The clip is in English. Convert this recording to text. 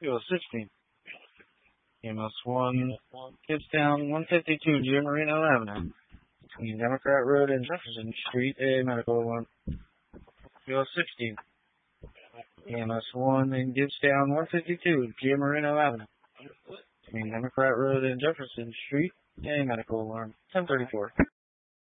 16. EMS 1, Gibbstown, 152, Jim Marino Avenue. Between Democrat Road and Jefferson Street, a medical alarm. 16. EMS 1 in Gibbstown, 152, Jim Marino Avenue. Between Democrat Road and Jefferson Street, a medical alarm. 1034.